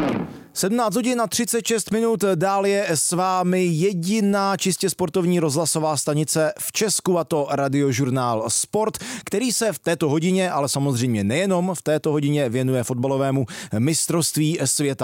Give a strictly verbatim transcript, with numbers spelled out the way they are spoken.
sedmnáct hodin a třicet šest minut, dál je s vámi jediná čistě sportovní rozhlasová stanice v Česku, a to Radiožurnál Sport, který se v této hodině, ale samozřejmě nejenom v této hodině, věnuje fotbalovému mistrovství světa.